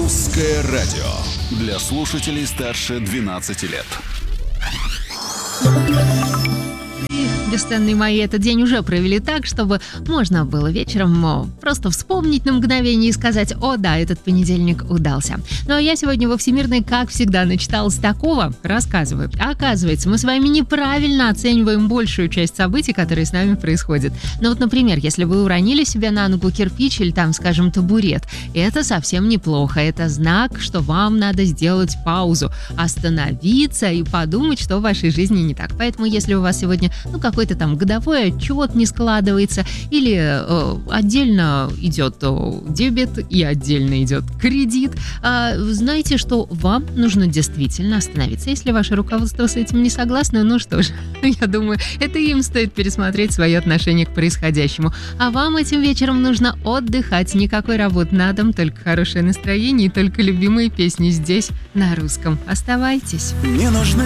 Русское радио для слушателей старше 12 лет. Бесценные мои, этот день уже провели так, чтобы можно было вечером просто вспомнить на мгновение и сказать: о да, этот понедельник удался. Ну а я сегодня во Всемирной, как всегда, начиталась такого, рассказываю. Оказывается, мы с вами неправильно оцениваем большую часть событий, которые с нами происходят. Ну вот, например, если вы уронили себе на ногу кирпич или там, скажем, табурет, это совсем неплохо. Это знак, что вам надо сделать паузу, остановиться и подумать, что в вашей жизни не так. Поэтому, если у вас сегодня, какой-то там годовой отчет не складывается, или отдельно идет дебет и отдельно идет кредит, знаете, что вам нужно действительно остановиться. Если ваше руководство с этим не согласно, ну что ж, я думаю, это им стоит пересмотреть свое отношение к происходящему. А вам этим вечером нужно отдыхать, никакой работы на дом, только хорошее настроение и только любимые песни здесь на русском. Оставайтесь. Мне нужны